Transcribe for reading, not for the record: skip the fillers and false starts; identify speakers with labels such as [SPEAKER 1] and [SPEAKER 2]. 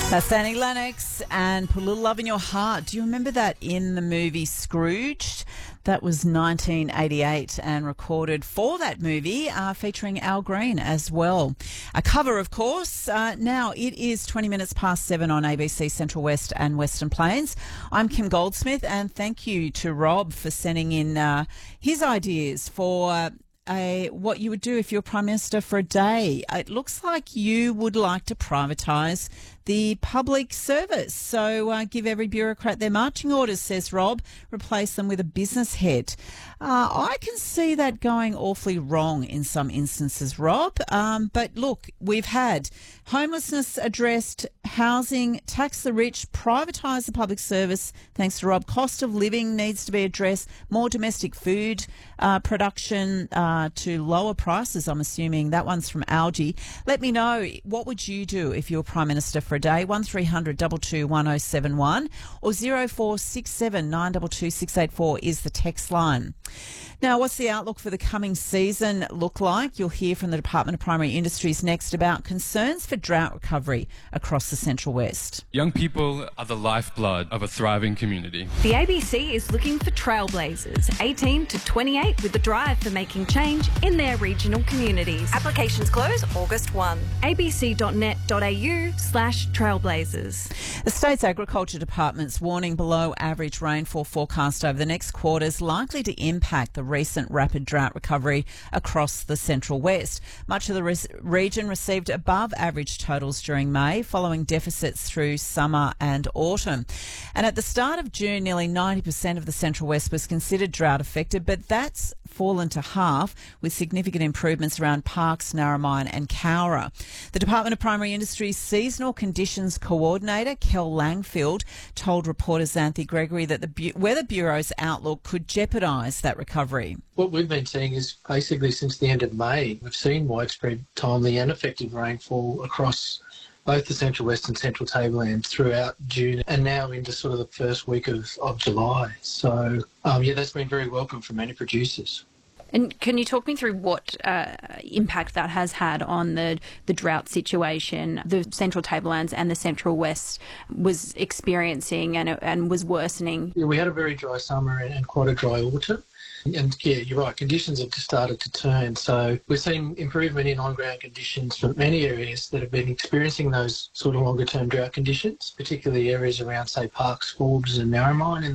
[SPEAKER 1] That's Annie Lennox and Put a Little Love in Your Heart. Do you remember that in the movie Scrooged? That was 1988 and recorded for that movie, featuring Al Green as well. A cover, of course. Now it is 20 minutes past 7 on ABC Central West and Western Plains. I'm Kim Goldsmith, and thank you to Rob for sending in his ideas for what you would do if you're Prime Minister for a day. It looks like you would like to privatise the public service. So give every bureaucrat their marching orders, says Rob. Replace them with a business head. I can see that going awfully wrong in some instances, Rob. But look, we've had homelessness addressed, housing, tax the rich, privatise the public service, thanks to Rob. Cost of living needs to be addressed, more domestic food production to lower prices, I'm assuming. That one's from Algie. Let me know, what would you do if you were Prime Minister for a day? 1300 22 1071 or 0467 922 684 is the text line. Now, what's the outlook for the coming season look like? You'll hear from the Department of Primary Industries next about concerns for drought recovery across the Central West.
[SPEAKER 2] Young people are the lifeblood of a thriving community.
[SPEAKER 3] The ABC is looking for trailblazers, 18 to 28, with a drive for making change in their regional communities.
[SPEAKER 4] Applications close August 1.
[SPEAKER 3] abc.net.au/trailblazers.
[SPEAKER 1] The state's Agriculture Department's warning below average rainfall forecast over the next quarter is likely to impact the recent rapid drought recovery across the Central West. Much of the region received above average totals during May, following deficits through summer and autumn. And at the start of June, nearly 90% of the Central West was considered drought affected, but that's fallen to half, with significant improvements around Parkes, Narromine and Cowra. The Department of Primary Industries Seasonal Conditions Coordinator, Kel Langfield, told reporter Xanthi Gregory that the Weather Bureau's outlook could jeopardise that recovery.
[SPEAKER 5] What we've been seeing is basically since the end of May, we've seen widespread, timely and effective rainfall across both the Central West and Central Tablelands throughout June and now into sort of the first week of July. So, that's been very welcome for many producers.
[SPEAKER 3] And can you talk me through what impact that has had on the drought situation the Central Tablelands and the Central West was experiencing and was worsening?
[SPEAKER 5] Yeah, we had a very dry summer and quite a dry autumn. And yeah, you're right, conditions have just started to turn. So we're seeing improvement in on-ground conditions for many areas that have been experiencing those sort of longer-term drought conditions, particularly areas around, say, Parkes, Forbes and Narromine.